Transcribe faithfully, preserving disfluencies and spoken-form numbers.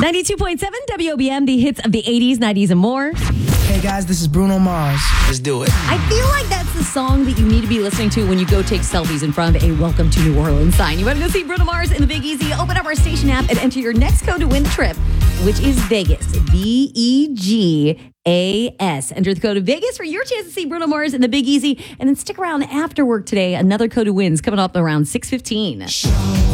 ninety-two point seven W O B M, the hits of the eighties, nineties, and more. Hey guys, this is Bruno Mars. Let's do it. I feel like that's the song that you need to be listening to when you go take selfies in front of a Welcome to New Orleans sign. You want to go see Bruno Mars in the Big Easy? Open up our station app and enter your next code to win the trip, which is Vegas. V E G A S. Enter the code of Vegas for your chance to see Bruno Mars in the Big Easy. And then stick around after work today. Another code to wins coming up around six fifteen.